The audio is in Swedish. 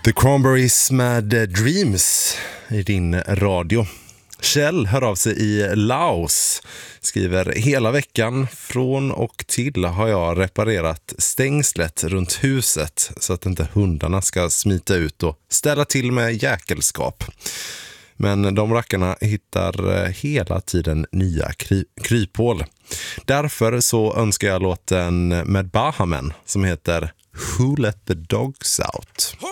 The Cranberries med Dreams i din radio. Kjell hör av sig i Laos. Skriver: hela veckan från och till har jag reparerat stängslet runt huset så att inte hundarna ska smita ut och ställa till med jäkelskap. Men de rackarna hittar hela tiden nya kryphål. Därför så önskar jag låten med Bahamen som heter Who Let the Dogs Out.